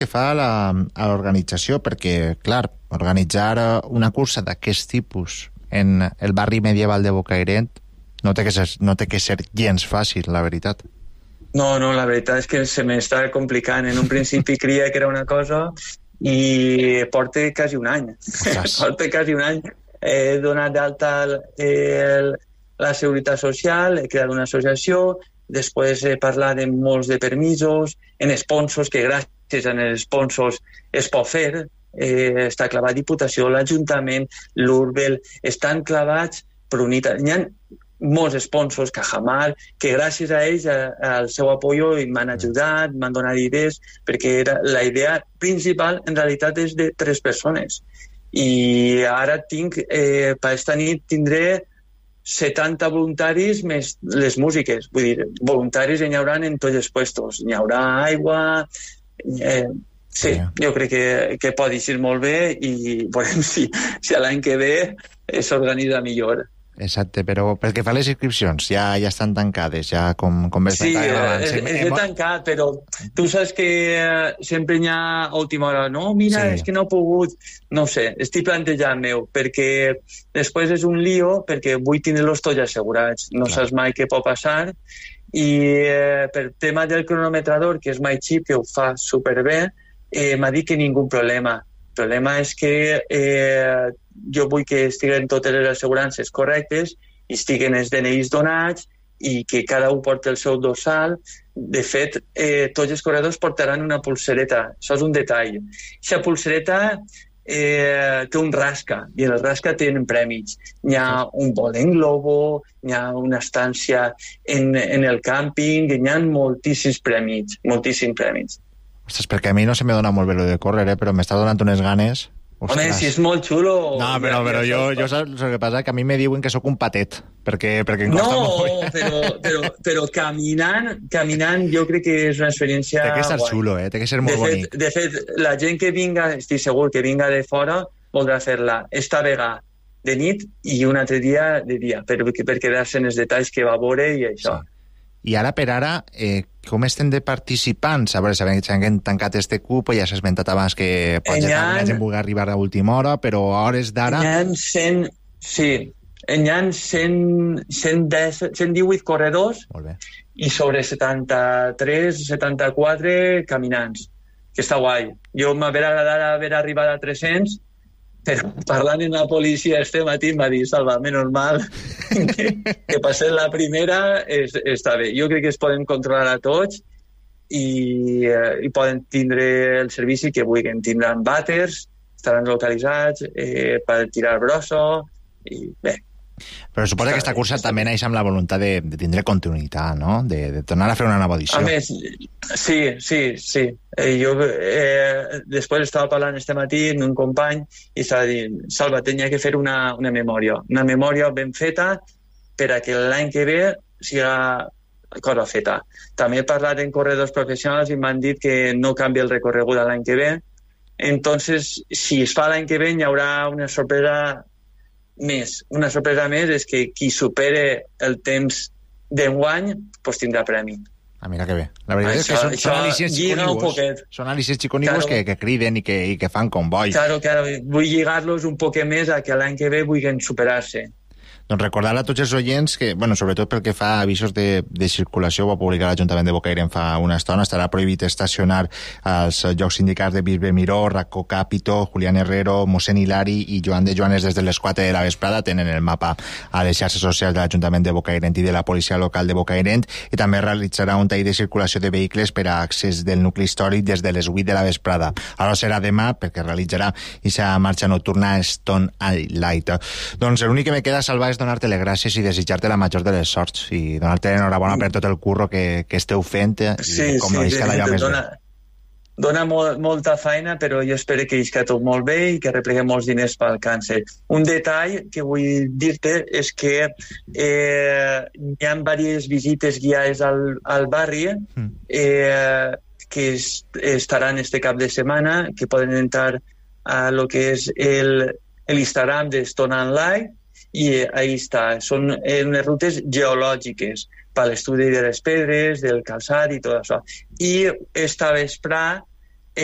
que fa a l'organització, perquè, clar, organitzar una cursa d'aquest tipus en el barri medieval de Bocairent no té que ser gens fàcil, la veritat. No, la veritat és que se m'està complicant. En un principi creia que era una cosa i porta quasi un any. Porta quasi un any. He donat d'alta la Seguretat Social, he creat una associació, després he parlat de molts de permisos, en sponsors, que gràcies als sponsors es pot fer, està clavat Diputació, l'Ajuntament, l'Urbel, estan clavats per unitat. Hi ha molts sponsors, Cajamar, que gràcies a ells, al seu apoyo, m'han ajudat, m'han donat idees, perquè la idea principal en realitat és de 3 persones. I ara per esta nit tindré 70 voluntaris més les músiques. Vull dir, voluntaris hi haurà en tots els puestos. Hi haurà aigua... Sí, jo crec que pot eixir molt bé i veurem si l'any que ve s'organitza millor. Exacte, però pel que fa a les inscripcions, ja estan tancades, ja com ves tancat abans. Sí, és tancat, però tu saps que sempre hi ha última hora. No, mira, és que no he pogut... No sé, estic plantejant-me-ho, perquè després és un lío, perquè vull tenir-los tots assegurats. No saps mai què pot passar. I per tema del cronometrador, que és MyChip, que ho fa superbé, m'ha dit que ningú problema. El problema és que jo vull que estiguen totes les assegurances correctes i estiguen els DNIs donats i que cada un porti el seu dorsal. De fet, tots els corredors portaran una pulsereta. Això és un detall. Aquesta pulsereta té un rasca i en el rasca tenen premis. Hi ha un vol en globo, hi ha una estància en el càmping, hi ha moltíssims premis. Ostres, perquè a mi no se me dona molt bé lo de córrer, però m'està donant unes ganes. Ostres. Home, si és molt xulo... No, però jo saps el que passa? Que a mi me diuen que sóc un patet, perquè em costa molt. però caminant jo crec que és una experiència... Té que ser xulo, té que ser molt bonic. De fet, la gent que vinga, estic segur que vinga de fora, voldrà fer-la esta vegada de nit i un altre dia de dia, per quedar-se en els detalls que va veure i això. Sí. I ara per ara, com estem de participants? A veure, sabem que s'han tancat este cup, ja s'ha esmentat abans que potser la gent vulgui arribar a última hora, però a hores d'ara... Hi ha 118 corredors i sobre 73, 74 caminants, que està guai. Jo m'hauria agradat haver arribat a 300, però parlant amb la policia este matí m'ha dit, Salva, menys mal que passés la primera, està bé. Jo crec que es poden controlar a tots i poden tindre el servici que vulguin. Tindran vàters, estaran localitzats per tirar brosso i bé. Però suposa que aquesta cursa també neix amb la voluntat de tindre continuïtat, no? De tornar a fer una nova edició. A més, sí. Jo després estava parlant este matí amb un company i estava dient, Salva, tenia que fer una memòria ben feta per a que l'any que ve siga cosa feta. També he parlat amb corredors professionals i m'han dit que no canvia el recorregut l'any que ve. Entonces, si es fa l'any que ve, hi haurà una sorpresa més. Una sorpresa més és que qui supere el temps d'enguany pues tindrà premi. Mira que bé. La veritat és que són al·licents xiconibus. Són al·licents xiconibus que criden i que fan comboi. Claro. Vull lligar-los un poc més a que l'any que ve vulguin superar-se. Doncs recordar a tots els oients que, sobretot pel que fa a avisos de circulació, ho va publicar l'Ajuntament de Bocairent fa una estona, estarà prohibit estacionar als llocs indicats de Bisbe Miró, Racó Capito, Julián Herrero, Mossèn Hilari i Joan de Joanes des de les 4 de la vesprada. Tenen el mapa a les xarxes socials de l'Ajuntament de Bocairent i de la Policia Local de Bocairent, i també realitzarà un tall de circulació de vehicles per a accés del nucli històric des de les 8 de la vesprada. Ara serà demà perquè realitzarà aquesta marxa nocturna Stone Light. Doncs l'únic que me queda, Salvar, és donar-te les gràcies i desitjar-te la major de les sorts i donar-te enhorabona per tot el curro que esteu fent i com no isca d'allò més bé. Dona molta feina, però jo espero que isca tot molt bé i que repleguem molts diners pel càncer. Un detall que vull dir-te és que hi ha diverses visites guiades al barri que estaran este cap de setmana, que poden entrar a lo que és l'Instagram de Stone and Light, i ahí està. Són unes rutes geològiques per l'estudi de les pedres, del calçat i tot això. I esta vesprà